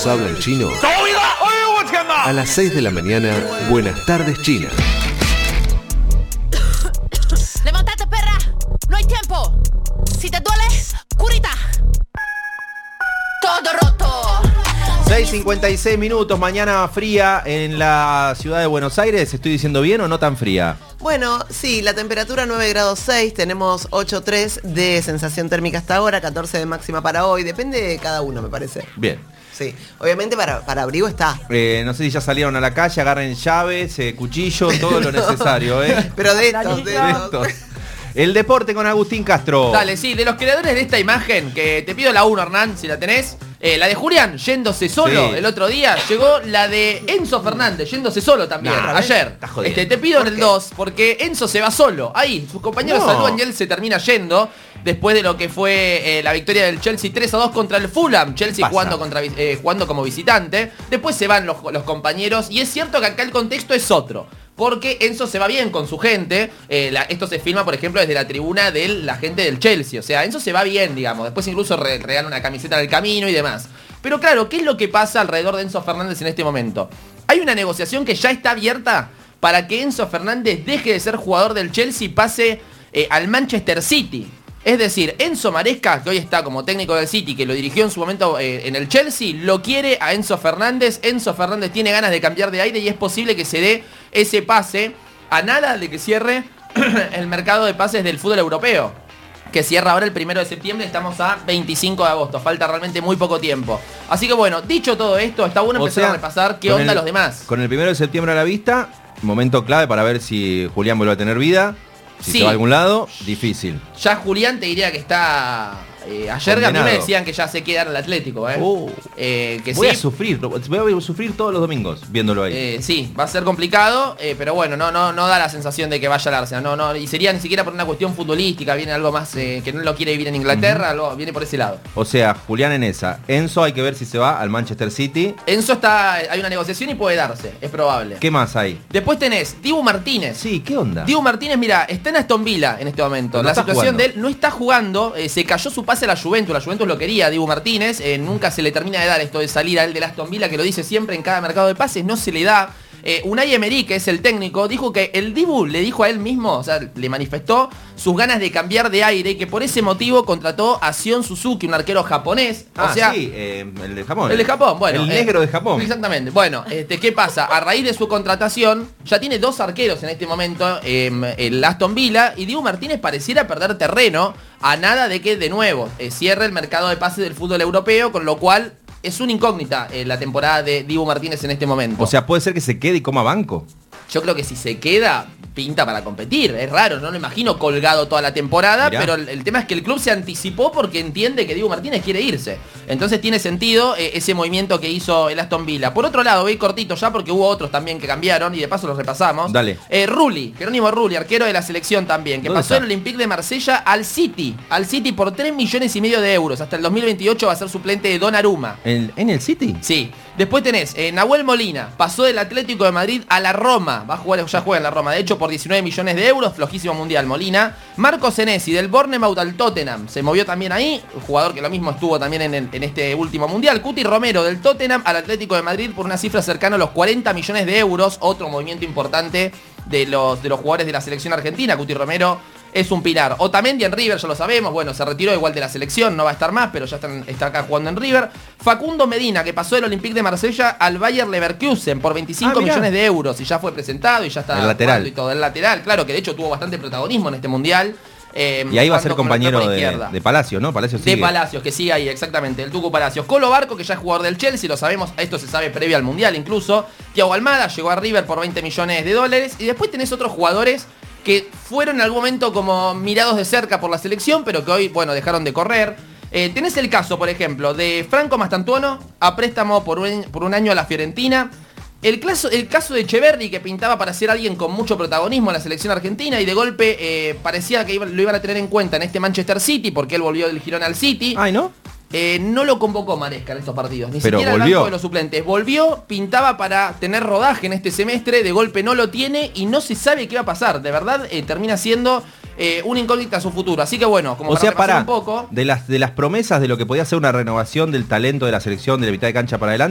nos habla el chino. A las 6 de la mañana, Buenas tardes, China. ¡Levántate, perra! ¡No hay tiempo! Si te duele, curita. Todo roto. 6:56 minutos, mañana fría en la ciudad de Buenos Aires. ¿Estoy diciendo bien o no tan fría? Bueno, sí, la temperatura 9 grados 6, tenemos 8,3 de sensación térmica hasta ahora, 14 de máxima para hoy, depende de cada uno, me parece. Bien. Sí, obviamente para abrigo está. No sé si ya salieron a la calle, agarren llaves, cuchillo, todo lo necesario, ¿eh? Pero de estos. El deporte con Agustín Castro. Dale, sí, de los creadores de esta imagen, que te pido la 1, Hernán, si la tenés. La de Julián yéndose solo Sí. el otro día. Llegó la de Enzo Fernández yéndose solo también, Nah, ayer. estás jodiendo. Te pido en ¿Por el qué? 2, porque Enzo se va solo. Ahí, sus compañeros No. saludan y él se termina yendo. Después de lo que fue la victoria del Chelsea 3-2 contra el Fulham. Chelsea Pasa. jugando como visitante. Después se van los compañeros. Y es cierto que acá el contexto es otro. Porque Enzo se va bien con su gente. Esto se filma, por ejemplo, desde la tribuna de la gente del Chelsea. O sea, Enzo se va bien, digamos. Después incluso regala una camiseta en el camino y demás. Pero claro, ¿qué es lo que pasa alrededor de Enzo Fernández en este momento? Hay una negociación que ya está abierta para que Enzo Fernández deje de ser jugador del Chelsea y pase al Manchester City. Es decir, Enzo Maresca, que hoy está como técnico del City, que lo dirigió en su momento en el Chelsea, lo quiere a Enzo Fernández. Enzo Fernández tiene ganas de cambiar de aire y es posible que se dé ese pase a nada de que cierre el mercado de pases del fútbol europeo, que cierra ahora el 1 de septiembre, estamos a 25 de agosto, falta realmente muy poco tiempo. Así que bueno, dicho todo esto, está bueno empezar a repasar qué onda los demás. Con el 1 de septiembre a la vista, momento clave para ver si Julián vuelve a tener vida. Si Sí. se va a algún lado, difícil. Ya Julián te diría que está... ayer a mí Condenado. me decían que ya se queda en el Atlético, que Voy sí. a sufrir todos los domingos viéndolo ahí. Sí, va a ser complicado, pero bueno, no da la sensación de que vaya al Arsenal, no, y sería ni siquiera por una cuestión futbolística, viene algo más que no lo quiere vivir en Inglaterra, algo viene por ese lado. O sea, Julián en esa. Enzo hay que ver si se va al Manchester City. Enzo hay una negociación y puede darse, es probable. ¿Qué más hay? Después tenés Dibu Martínez. Sí, ¿qué onda? Dibu Martínez, mira, está en Aston Villa en este momento. Pero no La está situación jugando. de él no está jugando, se cayó su pase a la Juventus lo quería Dibu Martínez, nunca se le termina de dar esto de salir a él del Aston Villa, que lo dice siempre en cada mercado de pases, no se le da. Unai Emery, que es el técnico, dijo que el Dibu le dijo a él mismo, o sea, le manifestó sus ganas de cambiar de aire y que por ese motivo contrató a Sion Suzuki, un arquero japonés. O sea, sí, el de Japón. el de Japón, bueno. El negro de Japón. Exactamente. Bueno, ¿qué pasa? A raíz de su contratación, ya tiene 2 arqueros en este momento, el Aston Villa, y Dibu Martínez pareciera perder terreno a nada de que de nuevo cierre el mercado de pases del fútbol europeo, con lo cual es una incógnita la temporada de Dibu Martínez en este momento. O sea, puede ser que se quede y coma banco. Yo creo que si se queda, pinta para competir. Es raro, no lo imagino colgado toda la temporada, Mirá. pero el tema es que el club se anticipó porque entiende que Dibu Martínez quiere irse. Entonces tiene sentido ese movimiento que hizo el Aston Villa. Por otro lado, voy cortito ya porque hubo otros también que cambiaron y de paso los repasamos. Dale. Rulli, Jerónimo Rulli, arquero de la selección también, que ¿Dónde pasó está? del Olympique de Marsella al City por 3,5 millones de euros. Hasta el 2028 va a ser suplente de Donnarumma. ¿En el City? Sí. Después tenés Nahuel Molina, pasó del Atlético de Madrid a la Roma. Ya juega en la Roma, de hecho por 19 millones de euros, flojísimo mundial Molina. Marco Senesi, del Bournemouth al Tottenham, se movió también ahí, un jugador que lo mismo estuvo también en este último mundial. Cuti Romero, del Tottenham al Atlético de Madrid por una cifra cercana a los 40 millones de euros, otro movimiento importante de los jugadores de la selección argentina. Cuti Romero es un pilar. Otamendi en River, ya lo sabemos, bueno, se retiró igual de la selección, no va a estar más, pero ya está acá jugando en River. Facundo Medina, que pasó del Olympique de Marsella al Bayer Leverkusen por 25 mirá. millones de euros y ya fue presentado y ya está El lateral. jugando y todo. El lateral, claro, que de hecho tuvo bastante protagonismo en este mundial. Y ahí va a ser jugando como lateral compañero por izquierda. de Palacios, ¿no? Palacios De sigue. Palacios, que sigue ahí, exactamente, el Tucu Palacios. Colo Barco, que ya es jugador del Chelsea, lo sabemos, esto se sabe previo al Mundial incluso. Thiago Almada llegó a River por 20 millones de dólares. Y después tenés otros jugadores que fueron en algún momento como mirados de cerca por la selección, pero que hoy, bueno, dejaron de correr. Tenés el caso, por ejemplo, de Franco Mastantuono, a préstamo por un año a la Fiorentina. El caso de Echeverri, que pintaba para ser alguien con mucho protagonismo en la selección argentina y de golpe parecía que lo iban a tener en cuenta en este Manchester City porque él volvió del Girona al City. Ay, ¿no? No lo convocó Maresca en estos partidos, ni Pero siquiera el volvió. banco de los suplentes. Volvió, pintaba para tener rodaje en este semestre, de golpe no lo tiene y no se sabe qué va a pasar. De verdad, termina siendo una incógnita a su futuro. Así que bueno, como O sea, repasar para un poco... de las promesas de lo que podía ser una renovación del talento de la selección de la mitad de cancha para adelante,